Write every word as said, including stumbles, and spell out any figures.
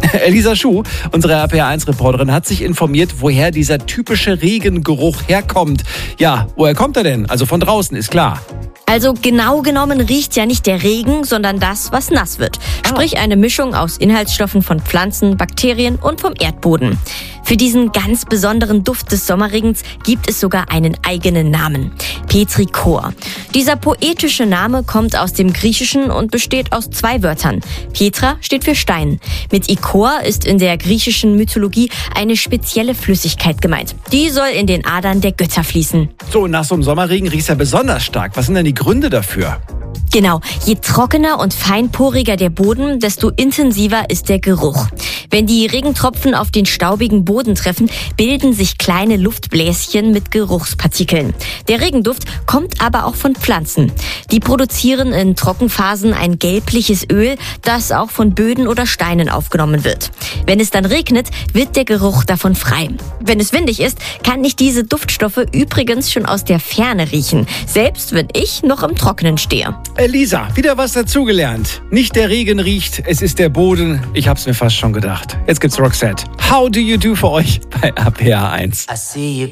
Elisa Schuh, unsere R P R eins Reporterin, hat sich informiert, woher dieser typische Regengeruch herkommt. Ja, woher kommt er denn? Also von draußen, ist klar. Also genau genommen riecht ja nicht der Regen, sondern das, was nass wird. Sprich eine Mischung aus Inhaltsstoffen von Pflanzen, Bakterien und vom Erdboden. Für diesen ganz besonderen Duft des Sommerregens gibt es sogar einen eigenen Namen: Petrichor. Dieser poetische Name kommt aus dem Griechischen und besteht aus zwei Wörtern. Petra steht für Stein. Mit Ichor ist in der griechischen Mythologie eine spezielle Flüssigkeit gemeint. Die soll in den Adern der Götter fließen. So, nach so einem Sommerregen riecht es ja besonders stark. Was sind denn die Gründe dafür? Genau, je trockener und feinporiger der Boden, desto intensiver ist der Geruch. Wenn die Regentropfen auf den staubigen Boden treffen, bilden sich kleine Luftbläschen mit Geruchspartikeln. Der Regenduft kommt aber auch von Pflanzen. Die produzieren in Trockenphasen ein gelbliches Öl, das auch von Böden oder Steinen aufgenommen wird. Wenn es dann regnet, wird der Geruch davon frei. Wenn es windig ist, kann ich diese Duftstoffe übrigens schon aus der Ferne riechen, selbst wenn ich noch im Trockenen stehe. Elisa, wieder was dazugelernt. Nicht der Regen riecht, es ist der Boden. Ich hab's mir fast schon gedacht. Jetzt gibt's Roxette. How do you do für euch bei R P R eins?